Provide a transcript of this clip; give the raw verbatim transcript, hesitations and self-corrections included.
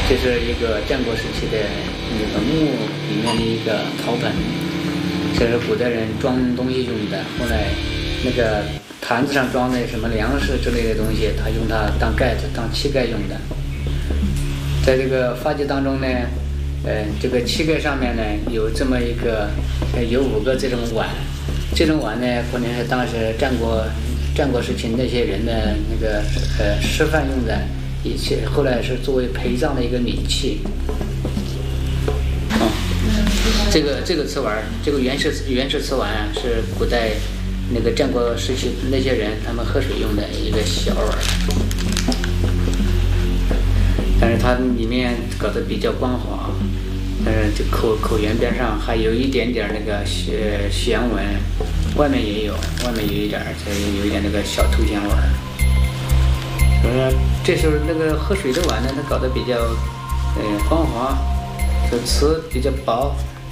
这是一个战国时期的那个墓里面的一个陶盆，这是古代人装东西用的。后来那个坛子上装的什么粮食之类的东西，他用它当盖子、当膝盖用的。在这个发迹当中呢，呃，这个膝盖上面呢有这么一个，呃，有五个这种碗。这种碗呢，可能是当时战国战国时期那些人的那个呃吃饭用的。一切后来是作为陪葬的一个礼器。哦，这个这个瓷碗，这个原始原始瓷碗啊，是古代那个战国时期那些人他们喝水用的一个小碗，但是它里面搞得比较光滑，但是这口口沿边上还有一点点那个旋旋纹，外面也有，外面有一点，这有一点那个小凸线纹。所以说，这时候那个喝水的碗呢，它搞得比较，呃，光滑，这瓷比较薄，